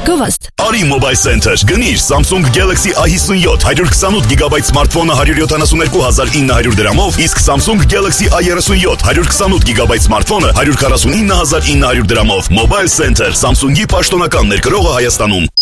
Գովաստ։ Արի Mobile Center, գնիր Samsung Galaxy A57 128 GB սմարթֆոնը 172,900 դրամով, իսկ Samsung Galaxy A37 128 GB սմարթֆոնը 149,900 դրամով։ Mobile Center, Samsung-ի պաշտոնական ներկրողը Հայաստանում։